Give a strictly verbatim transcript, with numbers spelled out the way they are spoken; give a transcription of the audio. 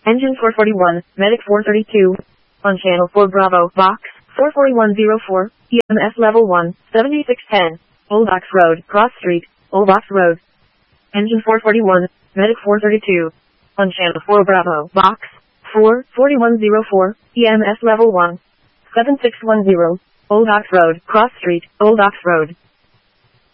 Engine four forty-one, Medic four thirty-two. On channel four Bravo, box, four forty-one oh four, E M S level one, seventy-six ten. Old Ox Road, Cross Street, Old Ox Road. Engine four forty-one, Medic four thirty-two. On channel four Bravo, box, four forty-one oh four, E M S level one, seven six one zero. Old Ox Road, Cross Street, Old Ox Road.